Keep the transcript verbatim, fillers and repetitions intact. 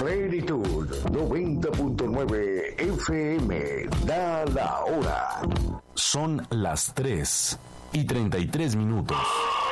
Plenitud noventa punto nueve F M. Da la hora. Son las tres y treinta y tres minutos.